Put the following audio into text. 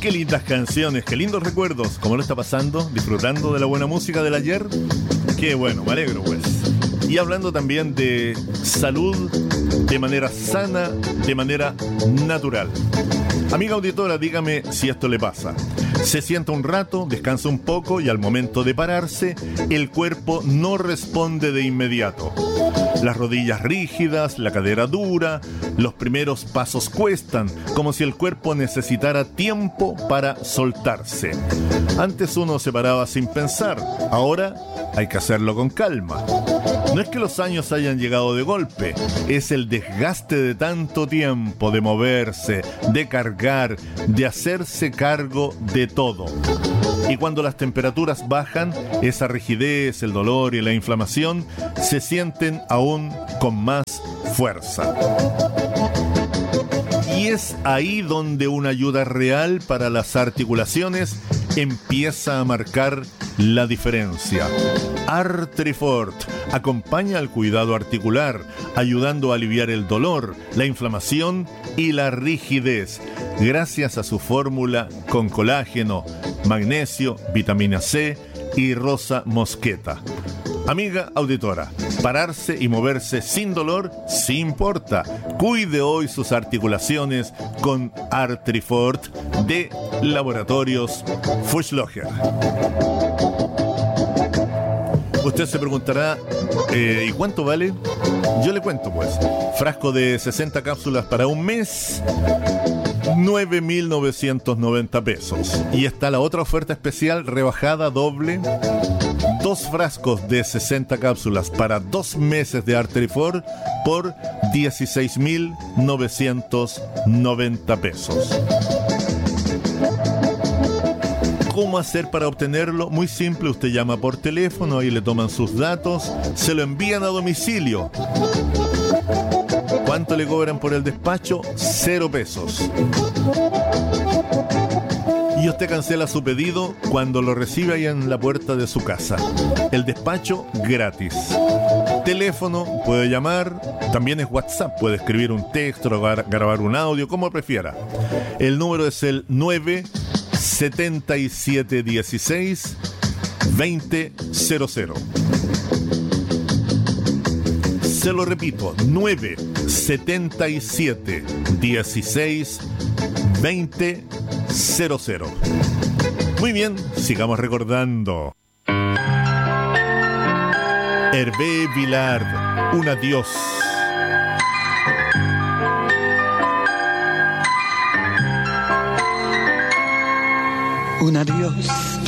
Qué lindas canciones, qué lindos recuerdos. ¿Cómo lo está pasando? ¿Disfrutando de la buena música del ayer? Qué bueno, me alegro pues. Y hablando también de salud de manera sana, de manera natural. Amiga auditora, dígame si esto le pasa. Se sienta un rato, descansa un poco y al momento de pararse, el cuerpo no responde de inmediato. Las rodillas rígidas, la cadera dura, los primeros pasos cuestan, como si el cuerpo necesitara tiempo para soltarse. Antes uno se paraba sin pensar, ahora hay que hacerlo con calma. No es que los años hayan llegado de golpe, es el desgaste de tanto tiempo, de moverse, de cargar, de hacerse cargo de todo. Y cuando las temperaturas bajan, esa rigidez, el dolor y la inflamación se sienten aún con más fuerza. Y es ahí donde una ayuda real para las articulaciones empieza a marcar la diferencia. Artrifort acompaña al cuidado articular, ayudando a aliviar el dolor, la inflamación y la rigidez, gracias a su fórmula con colágeno, magnesio, vitamina C y rosa mosqueta. Amiga auditora, pararse y moverse sin dolor sí importa. Cuide hoy sus articulaciones con Artrifort de Laboratorios Fuchslocher. Usted se preguntará, ¿y cuánto vale? Yo le cuento pues. Frasco de 60 cápsulas para un mes, 9.990 pesos. Y está la otra oferta especial, rebajada doble. 2 frascos de 60 cápsulas para 2 meses de Artrifort por 16.990 pesos. ¿Cómo hacer para obtenerlo? Muy simple, usted llama por teléfono, ahí le toman sus datos, se lo envían a domicilio. ¿Cuánto le cobran por el despacho? 0 pesos. Y usted cancela su pedido cuando lo recibe ahí en la puerta de su casa. El despacho gratis. Teléfono, puede llamar, también es WhatsApp, puede escribir un texto, grabar un audio, como prefiera. El número es el 97716 2000. Se lo repito, 97716 2000. Muy bien, sigamos recordando. Hervé Villard, un adiós. Un adiós